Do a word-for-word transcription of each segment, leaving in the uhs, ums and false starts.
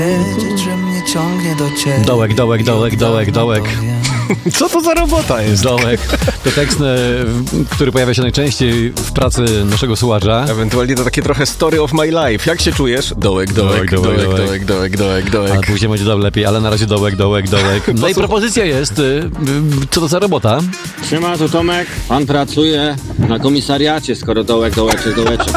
Wiedzieć, że mnie ciągnie do ciebie. Dołek, dołek, dołek, dołek, dołek. Co to za robota jest? Dołek. To tekst, który pojawia się najczęściej w pracy naszego słuchacza. Ewentualnie to takie trochę story of my life. Jak się czujesz? Dołek, dołek, dołek, dołek, dołek, dołek, dołek, dołek. Ale później będzie dobrze lepiej, ale na razie dołek, dołek, dołek. No i propozycja jest, y, y, co to za robota? Siema, tu Tomek. Pan pracuje na komisariacie, skoro dołek, dołeczek, dołeczek.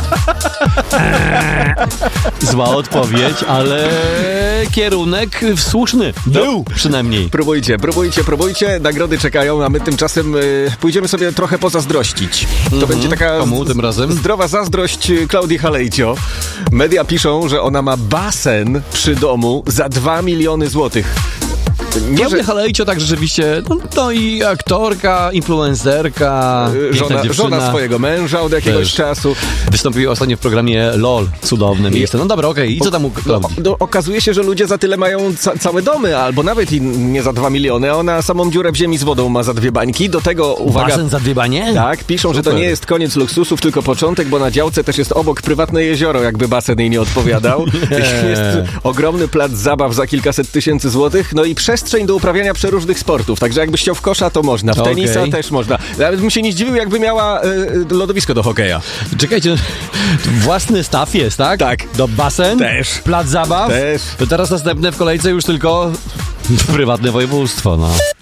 Zła odpowiedź, ale kierunek słuszny. Był przynajmniej. Próbujcie, próbujcie, próbujcie. Nagrody czekają, a my tymczasem y, pójdziemy sobie trochę pozazdrościć. To mm-hmm. będzie taka Komu tym razem? zdrowa zazdrość Klaudii Halejcio. Media piszą, że ona ma basen przy domu za dwa miliony złotych. Nie, Klaudia że... Halejcio tak rzeczywiście, no, no i aktorka, influencerka, żona, żona swojego męża od jakiegoś Też. czasu. Wystąpiła ostatnio w programie LOL, cudowne miejsce. No dobra, okej, okay. I co tam u Klaudii? No, okazuje się, że ludzie za tyle mają ca- całe domy, albo nawet i nie za dwa miliony, a ona samą dziurę w ziemi z wodą ma za dwie bańki. Do tego, uwaga... Basen za dwie banie? Tak, piszą, Super. że to nie jest koniec luksusów, tylko początek, bo na działce też jest obok prywatne jezioro, jakby basen jej nie odpowiadał. Jest ogromny plac zabaw za kilkaset tysięcy złotych, no i przestrzeń do uprawiania przeróżnych sportów. Także jakbyś chciał w kosza, to można. W Okay. tenisa też można. Nawet bym się nie zdziwił, jakby miała y, lodowisko do hokeja. Czekajcie, własny staw jest, tak? Tak. Do basen? Też. Plac zabaw? Też. To teraz następne w kolejce już tylko prywatne województwo, no.